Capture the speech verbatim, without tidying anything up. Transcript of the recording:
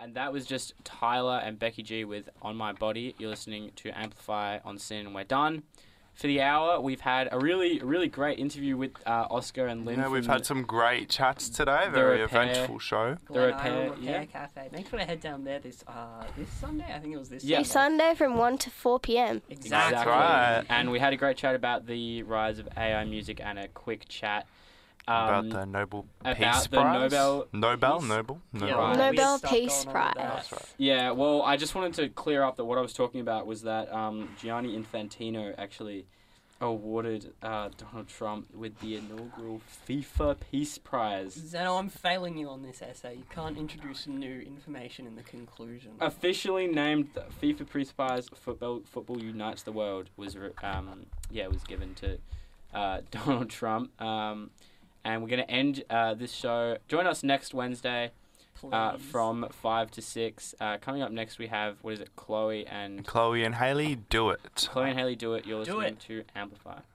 and that was just Tyler and Becky G with On My Body. You're listening to Amplify on Sin, and we're done. For the hour, we've had a really, really great interview with uh, Oscar and Lynn. Yeah, we've had some great chats today. Very eventful show. The Repair, Repair yeah. Cafe. Make sure to head down there this uh, this Sunday. I think it was this Yeah. This Sunday. Sunday from one to four p.m. Exactly. Exactly. right. And we had a great chat about the rise of A I music and a quick chat um, about the Nobel about Peace the Prize. Nobel Nobel, Peace- Nobel, Nobel. Yeah, Right. weird Nobel stuff Peace going on with Prize. that. That's right. Yeah, well, I just wanted to clear up that what I was talking about was that um, Gianni Infantino actually awarded uh, Donald Trump with the inaugural FIFA Peace Prize. Zeno, I'm failing you on this essay. You can't introduce new information in the conclusion. Officially named the FIFA Peace Prize, Football Football Unites the World was um, yeah was given to uh, Donald Trump. Um, and we're gonna end uh, this show. Join us next Wednesday. Uh, Please. from five to six. Uh, coming up next, we have, what is it, Chloe and... Chloe and Haley, do it. Chloe and Haley Do It. You're Do listening it. to Amplify.